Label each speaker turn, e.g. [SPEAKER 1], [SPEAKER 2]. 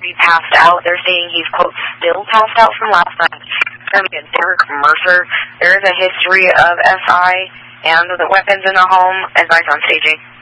[SPEAKER 1] be passed out. They're saying he's, quote, still passed out from last night. It's going to be a Derek Mercer. There is a history of SI and the weapons in the home. Advice on staging.